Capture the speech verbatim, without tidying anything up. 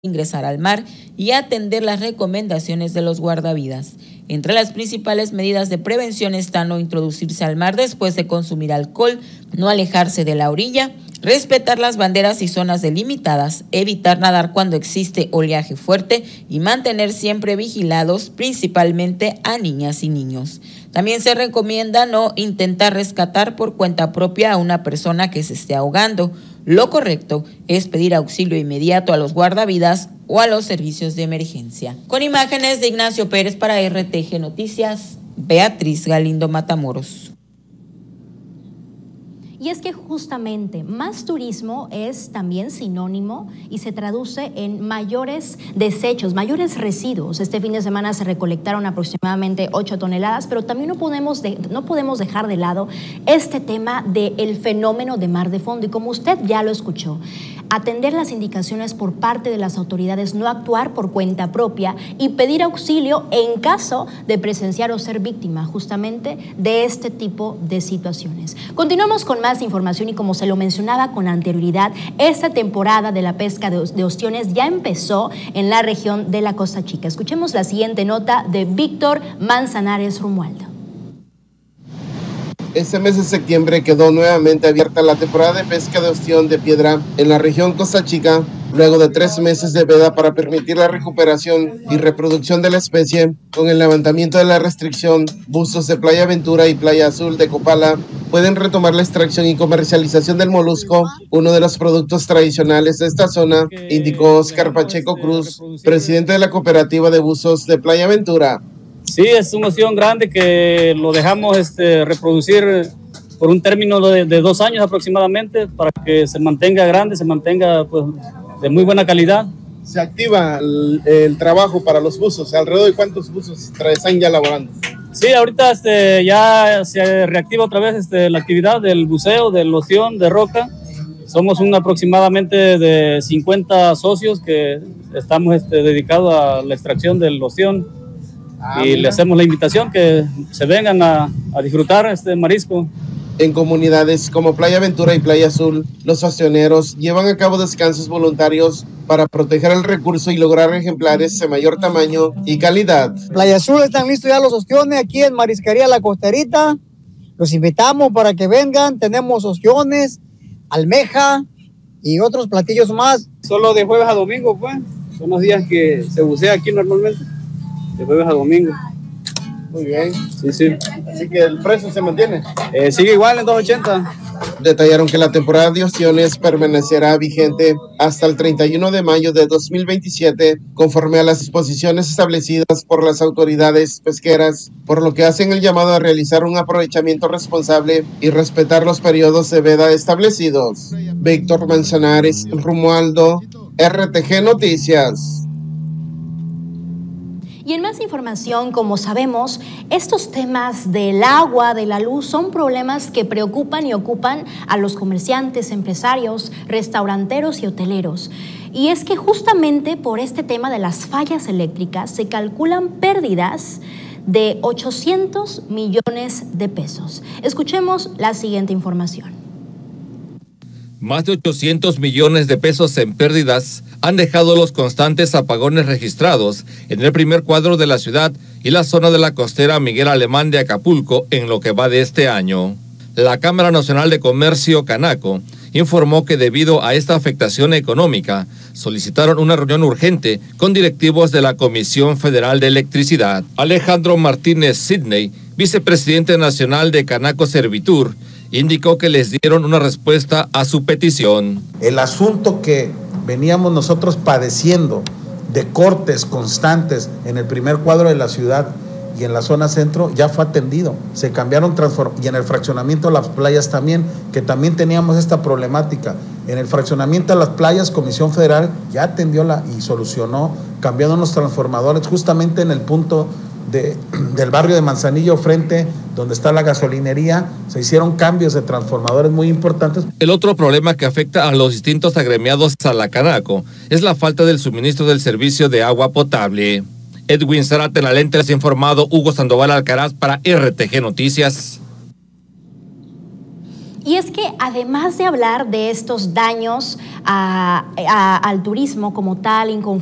ingresar al mar y atender las recomendaciones de los guardavidas. Entre las principales medidas de prevención están no introducirse al mar después de consumir alcohol, no alejarse de la orilla, respetar las banderas y zonas delimitadas, evitar nadar cuando existe oleaje fuerte y mantener siempre vigilados principalmente a niñas y niños. También se recomienda no intentar rescatar por cuenta propia a una persona que se esté ahogando. Lo correcto es pedir auxilio inmediato a los guardavidas o a los servicios de emergencia. Con imágenes de Ignacio Pérez para R T G Noticias, Beatriz Galindo Matamoros. Y es que justamente más turismo es también sinónimo y se traduce en mayores desechos, mayores residuos. Este fin de semana se recolectaron aproximadamente ocho toneladas, pero también no podemos, de, no podemos dejar de lado este tema del fenómeno de mar de fondo. Y como usted ya lo escuchó, atender las indicaciones por parte de las autoridades, no actuar por cuenta propia y pedir auxilio en caso de presenciar o ser víctima justamente de este tipo de situaciones. Continuamos con más información y como se lo mencionaba con anterioridad, esta temporada de la pesca de, de ostiones ya empezó en la región de la Costa Chica. Escuchemos la siguiente nota de Víctor Manzanares Romualdo. Este mes de septiembre quedó nuevamente abierta la temporada de pesca de ostión de piedra en la región Costa Chica, luego de tres meses de veda para permitir la recuperación y reproducción de la especie. Con el levantamiento de la restricción, buzos de Playa Ventura y Playa Azul de Copala pueden retomar la extracción y comercialización del molusco, uno de los productos tradicionales de esta zona, indicó Oscar Pacheco Cruz, presidente de la cooperativa de buzos de Playa Ventura. Sí, es una ostión grande que lo dejamos este, reproducir por un término de, de dos años aproximadamente para que se mantenga grande, se mantenga pues, de muy buena calidad. Se activa el, el trabajo para los buzos. ¿Alrededor de cuántos buzos están ya laborando? Sí, ahorita este, ya se reactiva otra vez este, la actividad del buceo, del ostión, de roca. Somos un aproximadamente de cincuenta socios que estamos este, dedicados a la extracción del ostión. Ah, y mira. Le hacemos la invitación que se vengan a, a disfrutar este marisco. En comunidades como Playa Ventura y Playa Azul, los ostioneros llevan a cabo descansos voluntarios para proteger el recurso y lograr ejemplares de mayor tamaño y calidad. Playa Azul están listos ya los ostiones aquí en Marisquería La Costerita. Los invitamos para que vengan. Tenemos ostiones, almeja y otros platillos más. Solo de jueves a domingo, pues. Son los días que se bucea aquí normalmente. De jueves a domingo. Muy bien. Sí, sí. Así que el precio se mantiene. Eh, sigue igual en dos ochenta. Detallaron que la temporada de ostiones permanecerá vigente hasta el treinta y uno de mayo de dos mil veintisiete, conforme a las disposiciones establecidas por las autoridades pesqueras, por lo que hacen el llamado a realizar un aprovechamiento responsable y respetar los periodos de veda establecidos. Víctor Manzanares Romualdo, R T G Noticias. Y en más información, como sabemos, estos temas del agua, de la luz, son problemas que preocupan y ocupan a los comerciantes, empresarios, restauranteros y hoteleros. Y es que justamente por este tema de las fallas eléctricas se calculan pérdidas de ochocientos millones de pesos. Escuchemos la siguiente información. Más de ochocientos millones de pesos en pérdidas han dejado los constantes apagones registrados en el primer cuadro de la ciudad y la zona de la costera Miguel Alemán de Acapulco en lo que va de este año. La Cámara Nacional de Comercio, Canaco, informó que debido a esta afectación económica, solicitaron una reunión urgente con directivos de la Comisión Federal de Electricidad. Alejandro Martínez Sidney, vicepresidente nacional de Canaco Servitur, indicó que les dieron una respuesta a su petición. El asunto que veníamos nosotros padeciendo de cortes constantes en el primer cuadro de la ciudad y en la zona centro ya fue atendido. Se cambiaron transform- y en el fraccionamiento de las playas también, que también teníamos esta problemática. En el fraccionamiento de las playas, Comisión Federal ya atendió la y solucionó, cambiando los transformadores justamente en el punto De, del barrio de Manzanillo, frente donde está la gasolinería, se hicieron cambios de transformadores muy importantes. El otro problema que afecta a los distintos agremiados a la Canaco es la falta del suministro del servicio de agua potable. Edwin Zárate en la lente, les ha informado Hugo Sandoval Alcaraz para R T G Noticias. Y es que además de hablar de estos daños a, a, al turismo como tal,